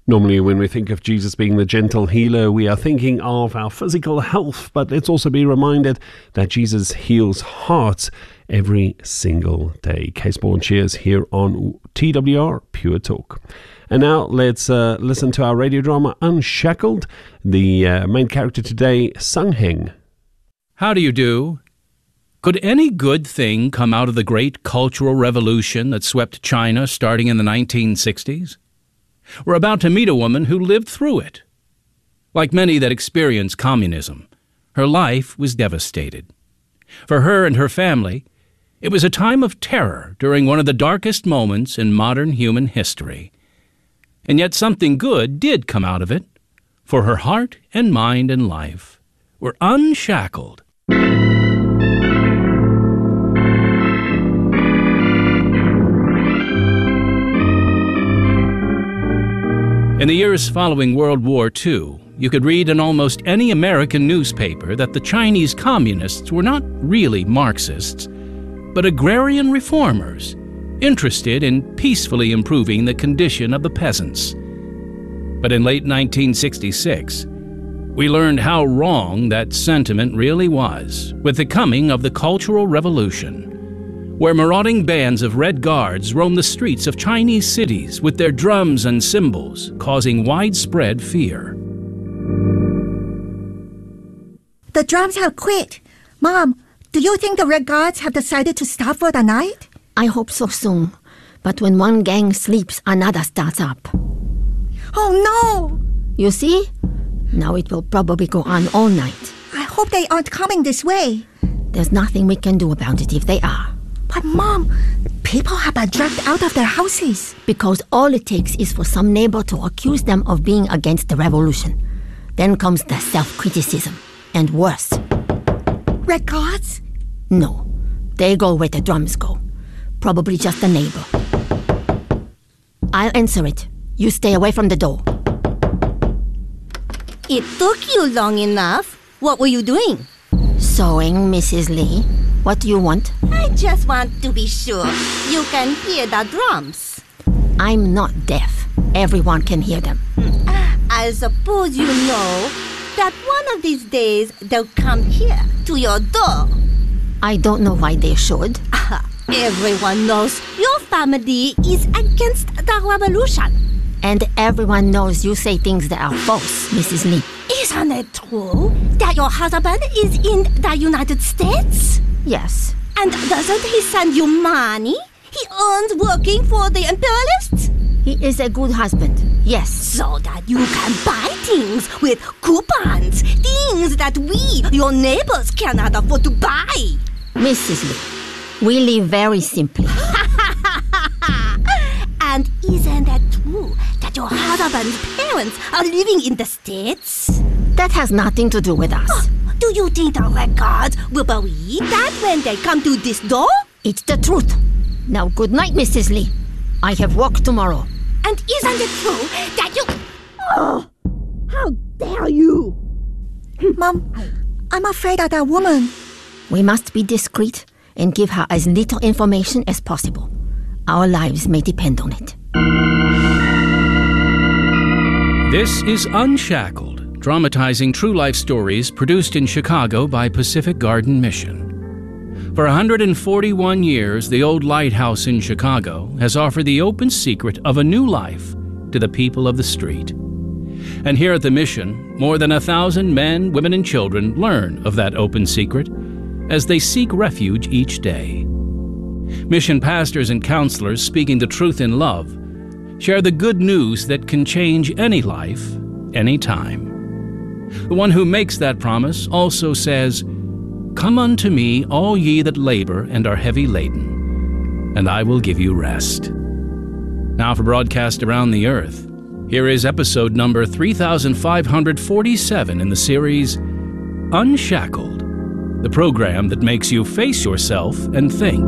Normally, when we think of Jesus being the gentle healer, we are thinking of our physical health, but let's also be reminded that Jesus heals hearts every single day. Case Born Cheers here on TWR Pure Talk. And now let's listen to our radio drama Unshackled. The main character today, Sung Heng. How do you do? Could any good thing come out of the great cultural revolution that swept China starting in the 1960s? We're about to meet a woman who lived through it. Like many that experienced communism, her life was devastated. For her and her family, it was a time of terror during one of the darkest moments in modern human history. And yet something good did come out of it, for her heart and mind and life were unshackled. In the years following World War II, you could read in almost any American newspaper that the Chinese communists were not really Marxists, but agrarian reformers, interested in peacefully improving the condition of the peasants. But in late 1966, we learned how wrong that sentiment really was with the coming of the Cultural Revolution, where marauding bands of Red Guards roamed the streets of Chinese cities with their drums and cymbals, causing widespread fear. The drums have quit. Mom, do you think the Red Guards have decided to stop for the night? I hope so soon. But when one gang sleeps, another starts up. Oh no! You see? Now it will probably go on all night. I hope they aren't coming this way. There's nothing we can do about it if they are. But Mom, people have been dragged out of their houses. Because all it takes is for some neighbor to accuse them of being against the revolution. Then comes the self-criticism. And worse. Red Guards? No. They go where the drums go. Probably just a neighbor. I'll answer it. You stay away from the door. It took you long enough. What were you doing? Sewing, Mrs. Lee. What do you want? I just want to be sure you can hear the drums. I'm not deaf. Everyone can hear them. I suppose you know that one of these days they'll come here to your door. I don't know why they should. Everyone knows your family is against the revolution. And everyone knows you say things that are false, Mrs. Lee. Isn't it true that your husband is in the United States? Yes. And doesn't he send you money he earns working for the imperialists? He is a good husband, yes. So that you can buy things with coupons, things that we, your neighbors, cannot afford to buy. Mrs. Lee, we live very simply. And isn't it true that your husband's parents are living in the States? That has nothing to do with us. Do you think the Red Guards will believe that when they come to this door? It's the truth. Now, good night, Mrs. Lee. I have work tomorrow. And isn't it true that you... Oh, how dare you? Mom, I'm afraid of that woman. We must be discreet and give her as little information as possible. Our lives may depend on it. This is Unshackled, dramatizing true life stories produced in Chicago by Pacific Garden Mission. For 141 years, the old lighthouse in Chicago has offered the open secret of a new life to the people of the street. And here at the mission, more than 1,000 men, women, and children learn of that open secret as they seek refuge each day. Mission pastors and counselors speaking the truth in love share the good news that can change any life, any time. The one who makes that promise also says, "Come unto me, all ye that labor and are heavy laden, and I will give you rest." Now for broadcast around the earth, here is episode number 3547 in the series Unshackled, the program that makes you face yourself and think.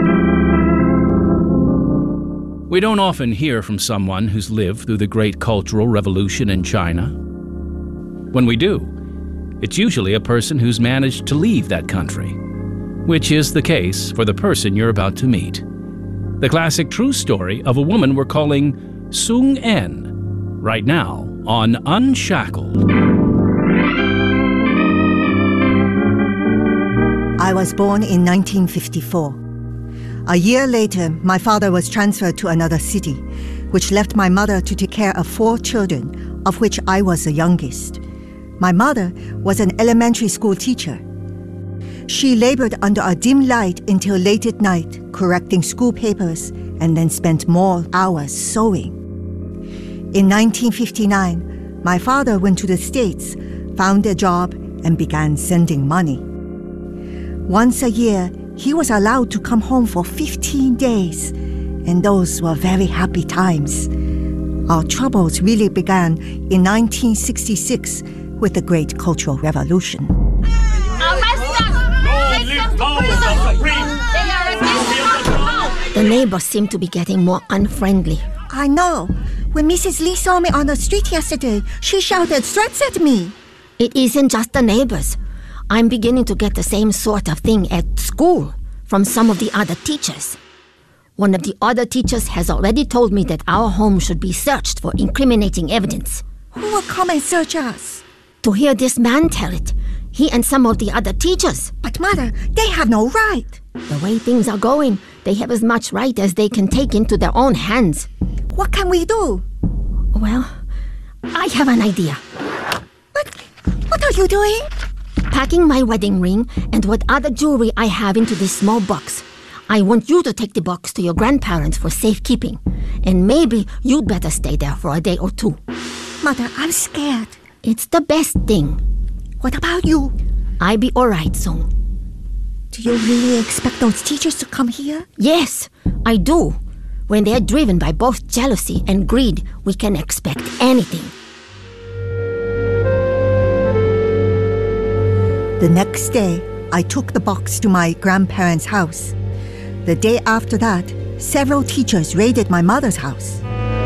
We don't often hear from someone who's lived through the great cultural revolution in China. When we do, it's usually a person who's managed to leave that country, which is the case for the person you're about to meet. The classic true story of a woman we're calling Sung En, right now on Unshackled. I was born in 1954. A year later, my father was transferred to another city, which left my mother to take care of 4 children, of which I was the youngest. My mother was an elementary school teacher. She labored under a dim light until late at night, correcting school papers, and then spent more hours sewing. In 1959, my father went to the States, found a job, and began sending money. Once a year, he was allowed to come home for 15 days, and those were very happy times. Our troubles really began in 1966 with the Great Cultural Revolution. The neighbors seem to be getting more unfriendly. I know. When Mrs. Lee saw me on the street yesterday, she shouted threats at me. It isn't just the neighbors. I'm beginning to get the same sort of thing at school from some of the other teachers. One of the other teachers has already told me that our home should be searched for incriminating evidence. Who will come and search us? To hear this man tell it, he and some of the other teachers. But Mother, they have no right. The way things are going, they have as much right as they can take into their own hands. What can we do? Well, I have an idea. What are you doing? Packing my wedding ring and what other jewelry I have into this small box. I want you to take the box to your grandparents for safekeeping. And maybe you'd better stay there for a day or 2. Mother, I'm scared. It's the best thing. What about you? I'll be all right soon. Do you really expect those teachers to come here? Yes, I do. When they're driven by both jealousy and greed, we can expect anything. The next day, I took the box to my grandparents' house. The day after that, several teachers raided my mother's house.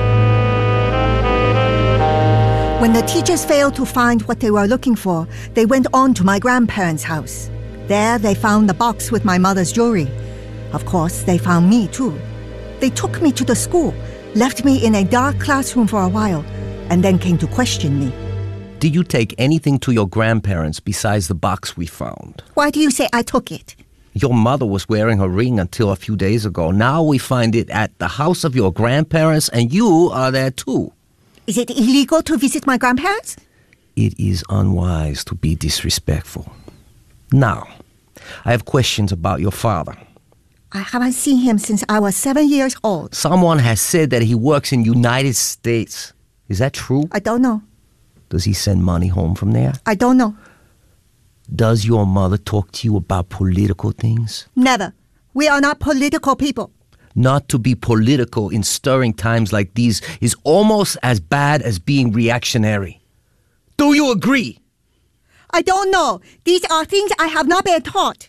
When the teachers failed to find what they were looking for, they went on to my grandparents' house. There, they found the box with my mother's jewelry. Of course, they found me too. They took me to the school, left me in a dark classroom for a while, and then came to question me. Did you take anything to your grandparents besides the box we found? Why do you say I took it? Your mother was wearing her ring until a few days ago. Now we find it at the house of your grandparents, and you are there too. Is it illegal to visit my grandparents? It is unwise to be disrespectful. Now, I have questions about your father. I haven't seen him since I was 7 years old. Someone has said that he works in the United States. Is that true? I don't know. Does he send money home from there? I don't know. Does your mother talk to you about political things? Never. We are not political people. Not to be political in stirring times like these is almost as bad as being reactionary. Do you agree? I don't know. These are things I have not been taught.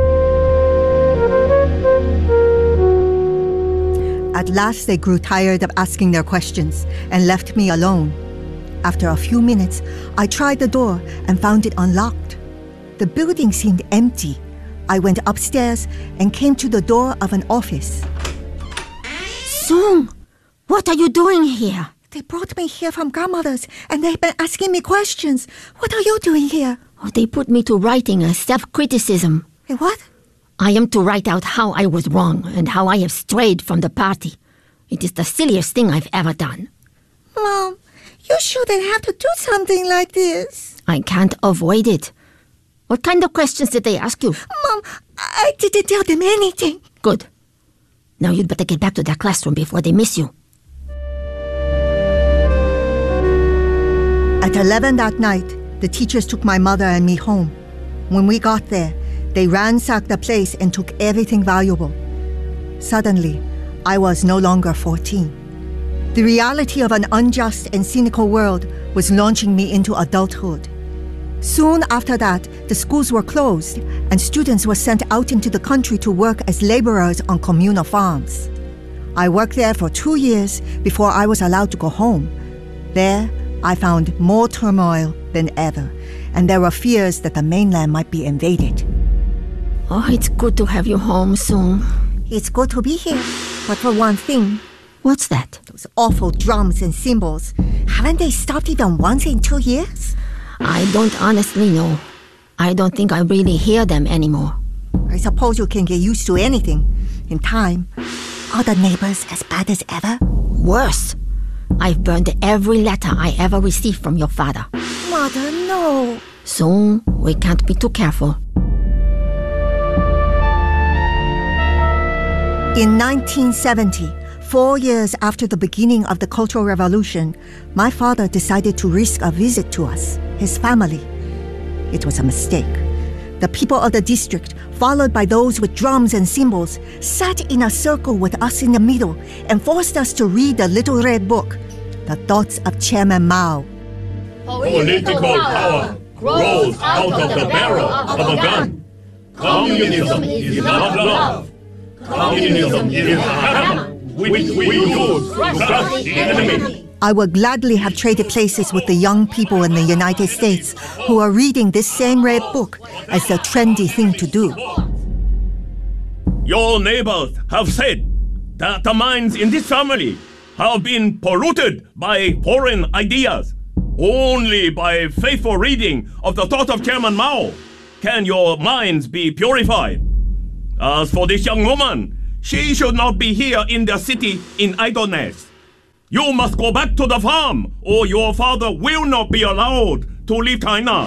At last, they grew tired of asking their questions and left me alone. After a few minutes, I tried the door and found it unlocked. The building seemed empty. I went upstairs and came to the door of an office. Sung, what are you doing here? They brought me here from grandmother's, and they've been asking me questions. What are you doing here? Oh, they put me to writing a self-criticism. What? I am to write out how I was wrong and how I have strayed from the party. It is the silliest thing I've ever done. Mom, you shouldn't have to do something like this. I can't avoid it. What kind of questions did they ask you? Mom, I didn't tell them anything. Good. Now you'd better get back to their classroom before they miss you. At 11 that night, the teachers took my mother and me home. When we got there, they ransacked the place and took everything valuable. Suddenly, I was no longer 14. The reality of an unjust and cynical world was launching me into adulthood. Soon after that, the schools were closed and students were sent out into the country to work as laborers on communal farms. I worked there for 2 years before I was allowed to go home. There, I found more turmoil than ever, and there were fears that the mainland might be invaded. Oh, it's good to have you home, Sung. It's good to be here, but for one thing, What's that? those awful drums and cymbals Haven't they stopped even once in 2 years? I don't honestly know. I don't think I really hear them anymore. I suppose you can get used to anything in time. Are the neighbors as bad as ever? Worse. I've burned every letter I ever received from your father. Mother, no. Soon, we can't be too careful. In 1970, 4 years after the beginning of the Cultural Revolution, my father decided to risk a visit to us, his family. It was a mistake. The people of the district, followed by those with drums and cymbals, sat in a circle with us in the middle and forced us to read the little red book, The Thoughts of Chairman Mao. Political power grows out of the barrel of a gun. Communism is not love. Communism is a hammer which we use to crush the enemy. I would gladly have traded places with the young people in the United States who are reading this same red book as the trendy thing to do. Your neighbors have said that the minds in this family have been polluted by foreign ideas. Only by faithful reading of the thought of Chairman Mao can your minds be purified. As for this young woman, she should not be here in the city in idleness. You must go back to the farm, or your father will not be allowed to leave China.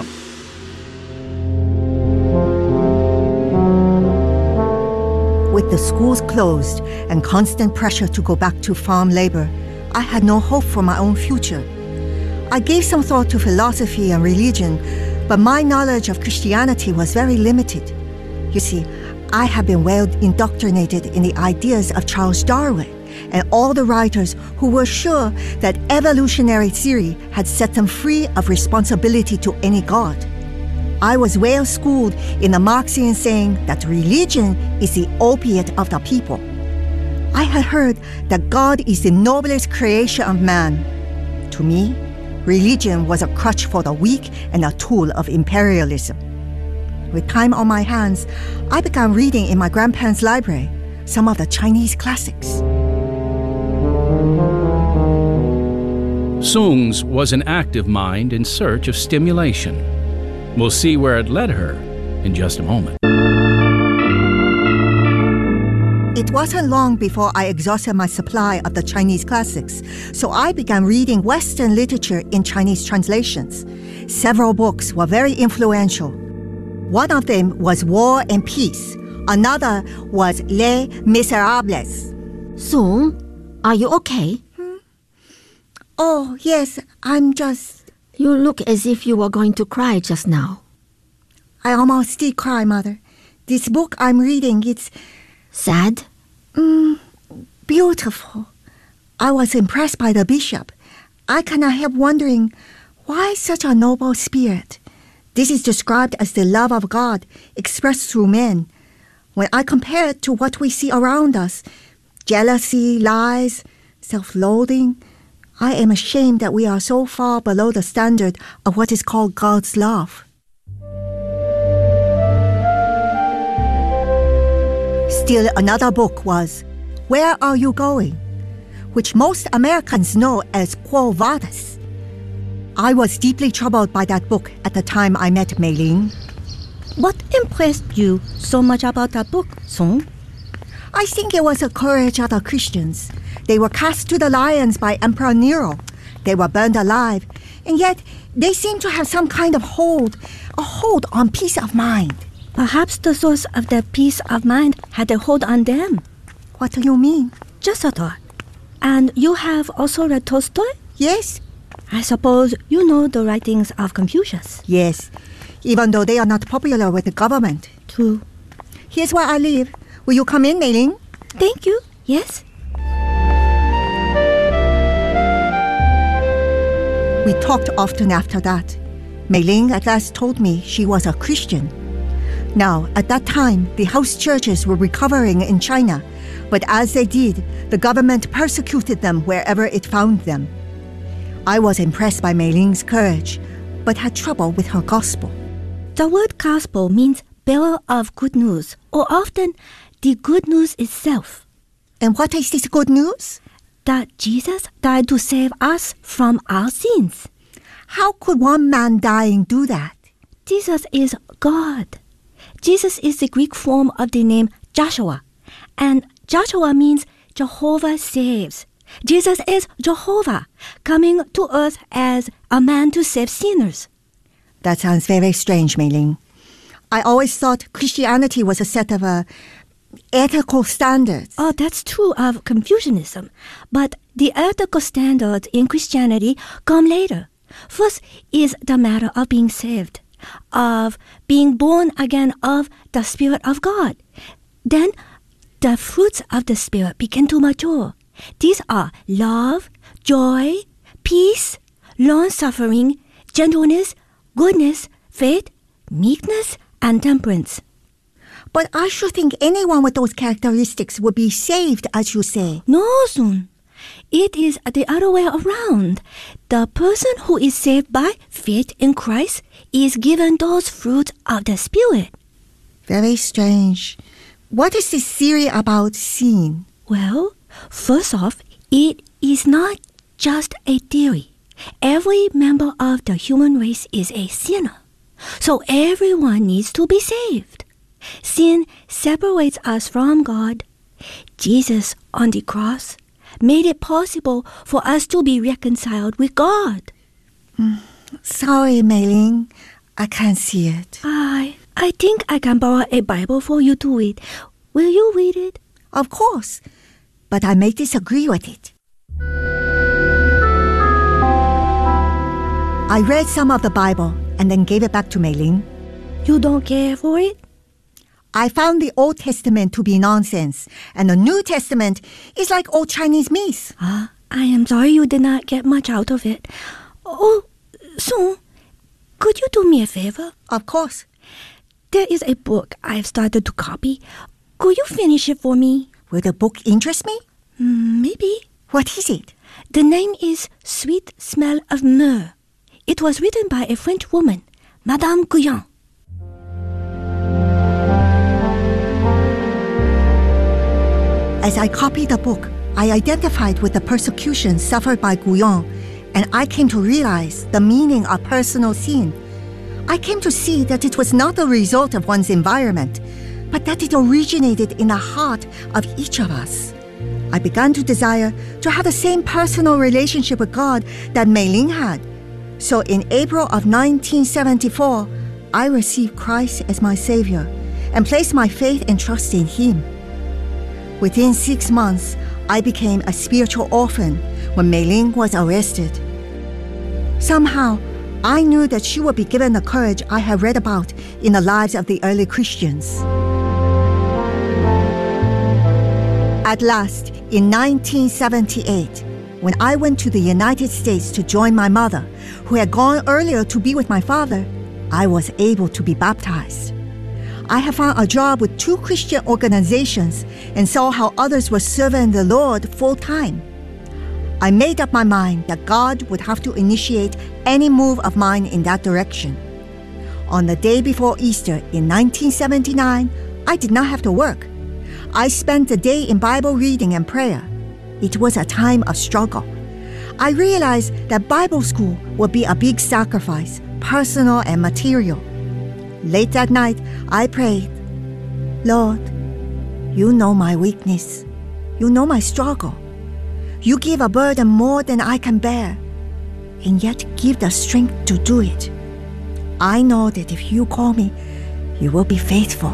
With the schools closed and constant pressure to go back to farm labor, I had no hope for my own future. I gave some thought to philosophy and religion, but my knowledge of Christianity was very limited. You see, I had been well indoctrinated in the ideas of Charles Darwin and all the writers who were sure that evolutionary theory had set them free of responsibility to any god. I was well schooled in the Marxian saying that religion is the opiate of the people. I had heard that God is the noblest creation of man. To me, religion was a crutch for the weak and a tool of imperialism. With time on my hands, I began reading in my grandparents' library some of the Chinese classics. Sung's was an active mind in search of stimulation. We'll see where it led her in just a moment. It wasn't long before I exhausted my supply of the Chinese classics, so I began reading Western literature in Chinese translations. Several books were very influential. One of them was War and Peace. Another was Les Miserables. Sung, are you okay? Oh, yes, I'm just... You look as if you were going to cry just now. I almost did cry, Mother. This book I'm reading, it's... Sad? Beautiful. I was impressed by the bishop. I cannot help wondering, why such a noble spirit? This is described as the love of God expressed through men. When I compare it to what we see around us, jealousy, lies, self-loathing, I am ashamed that we are so far below the standard of what is called God's love. Still another book was Where Are You Going?, which most Americans know as Quo Vadis. I was deeply troubled by that book at the time I met Mei Ling. What impressed you so much about that book, Sung? I think it was the courage of the Christians. They were cast to the lions by Emperor Nero. They were burned alive, and yet they seemed to have some kind of a hold on peace of mind. Perhaps the source of that peace of mind had a hold on them. What do you mean? Just a thought. And you have also read Tolstoy? Yes? I suppose you know the writings of Confucius. Yes, even though they are not popular with the government. True. Here's where I live. Will you come in, Mei Ling? Thank you. Yes. We talked often after that. Mei Ling at last told me she was a Christian. Now, at that time, the house churches were recovering in China, but as they did, the government persecuted them wherever it found them. I was impressed by Mei Ling's courage, but had trouble with her gospel. The word gospel means bearer of good news, or often the good news itself. And what is this good news? that Jesus died to save us from our sins. How could one man dying do that? Jesus is God. Jesus is the Greek form of the name Joshua, and Joshua means Jehovah saves. Jesus is Jehovah, coming to earth as a man to save sinners. That sounds very strange, Mei Ling. I always thought Christianity was a set of ethical standards. Oh, that's true of Confucianism. But the ethical standards in Christianity come later. First is the matter of being saved, of being born again of the Spirit of God. Then the fruits of the Spirit begin to mature. These are love, joy, peace, long-suffering, gentleness, goodness, faith, meekness, and temperance. But I should think anyone with those characteristics would be saved, as you say. No, Sun. It is the other way around. The person who is saved by faith in Christ is given those fruits of the Spirit. Very strange. What is this theory about sin? Well, first off, it is not just a theory. Every member of the human race is a sinner. So everyone needs to be saved. Sin separates us from God. Jesus on the cross made it possible for us to be reconciled with God. Sorry, Mei Ling. I can't see it. I think I can borrow a Bible for you to read. Will you read it? Of course. But I may disagree with it. I read some of the Bible and then gave it back to Mei Ling. You don't care for it? I found the Old Testament to be nonsense, and the New Testament is like old Chinese myths. I am sorry you did not get much out of it. Oh, Sung, could you do me a favor? Of course. There is a book I've started to copy. Could you finish it for me? Will the book interest me? Maybe. What is it? The name is Sweet Smell of Myrrh. It was written by a French woman, Madame Guyon. As I copied the book, I identified with the persecution suffered by Guyon, and I came to realize the meaning of personal sin. I came to see that it was not the result of one's environment, but that it originated in the heart of each of us. I began to desire to have the same personal relationship with God that Mei Ling had. So in April of 1974, I received Christ as my Savior and placed my faith and trust in Him. Within 6 months, I became a spiritual orphan when Mei Ling was arrested. Somehow, I knew that she would be given the courage I had read about in the lives of the early Christians. At last, in 1978, when I went to the United States to join my mother, who had gone earlier to be with my father, I was able to be baptized. I had found a job with 2 Christian organizations and saw how others were serving the Lord full-time. I made up my mind that God would have to initiate any move of mine in that direction. On the day before Easter in 1979, I did not have to work. I spent the day in Bible reading and prayer. It was a time of struggle. I realized that Bible school would be a big sacrifice, personal and material. Late that night, I prayed, Lord, you know my weakness. You know my struggle. You give a burden more than I can bear, and yet give the strength to do it. I know that if you call me, you will be faithful.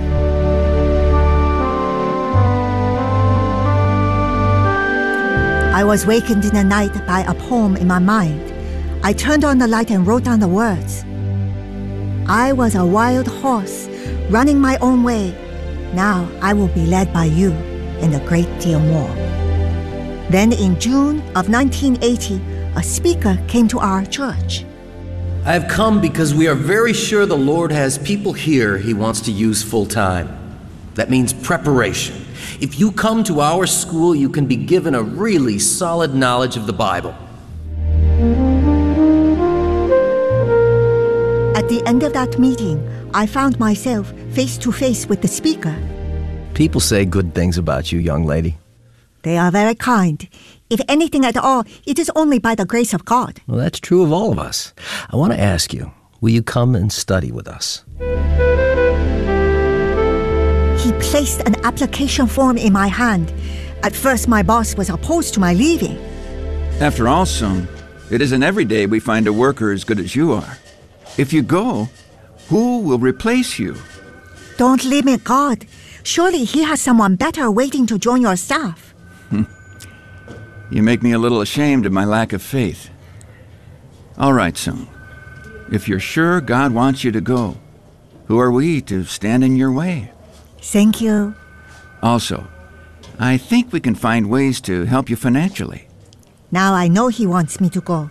I was wakened in the night by a poem in my mind. I turned on the light and wrote down the words. I was a wild horse, running my own way. Now I will be led by you, and a great deal more. Then in June of 1980, a speaker came to our church. I have come because we are very sure the Lord has people here He wants to use full time. That means preparation. If you come to our school, you can be given a really solid knowledge of the Bible. At the end of that meeting, I found myself face to face with the speaker. People say good things about you, young lady. They are very kind. If anything at all, it is only by the grace of God. Well, that's true of all of us. I want to ask you, will you come and study with us? He placed an application form in my hand. At first, my boss was opposed to my leaving. After all, son, it isn't every day we find a worker as good as you are. If you go, who will replace you? Don't limit God. Surely He has someone better waiting to join your staff. You make me a little ashamed of my lack of faith. All right, son. If you're sure God wants you to go, who are we to stand in your way? Thank you. Also, I think we can find ways to help you financially. Now I know He wants me to go.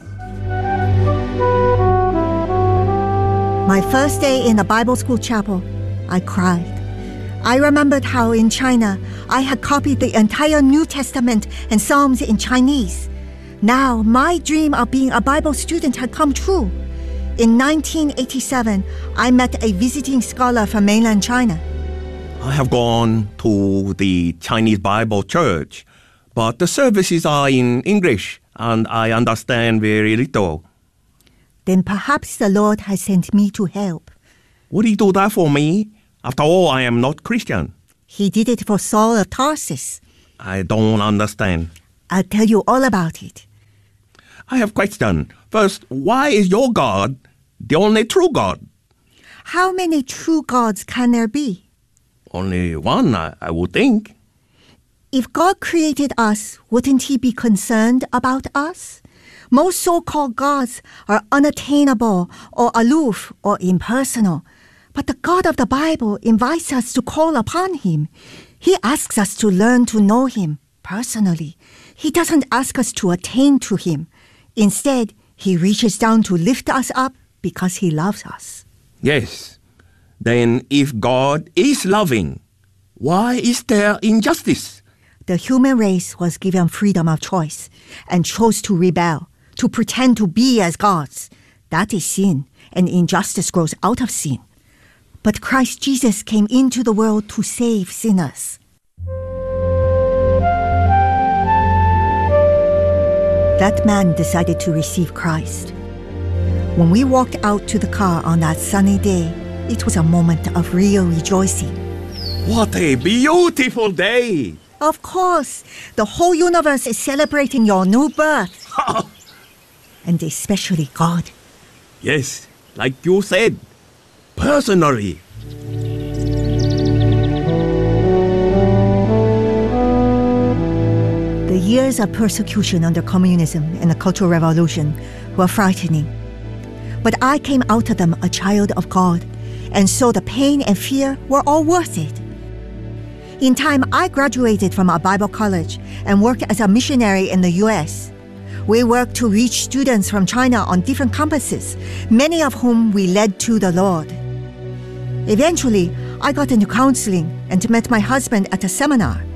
My first day in the Bible school chapel, I cried. I remembered how in China, I had copied the entire New Testament and Psalms in Chinese. Now, my dream of being a Bible student had come true. In 1987, I met a visiting scholar from mainland China. I have gone to the Chinese Bible church, but the services are in English, and I understand very little. Then perhaps the Lord has sent me to help. Would He do that for me? After all, I am not Christian. He did it for Saul of Tarsus. I don't understand. I'll tell you all about it. I have a question. First, why is your God the only true God? How many true gods can there be? Only one, I would think. If God created us, wouldn't He be concerned about us? Most so-called gods are unattainable or aloof or impersonal. But the God of the Bible invites us to call upon Him. He asks us to learn to know Him personally. He doesn't ask us to attain to Him. Instead, He reaches down to lift us up because He loves us. Yes. Then if God is loving, why is there injustice? The human race was given freedom of choice and chose to rebel, to pretend to be as gods. That is sin, and injustice grows out of sin. But Christ Jesus came into the world to save sinners. That man decided to receive Christ. When we walked out to the car on that sunny day, it was a moment of real rejoicing. What a beautiful day! Of course, the whole universe is celebrating your new birth. And especially God. Yes, like you said, personally. The years of persecution under communism and the Cultural Revolution were frightening. But I came out of them a child of God, and so the pain and fear were all worth it. In time, I graduated from a Bible college and worked as a missionary in the U.S. We worked to reach students from China on different campuses, many of whom we led to the Lord. Eventually, I got into counseling and met my husband at a seminar.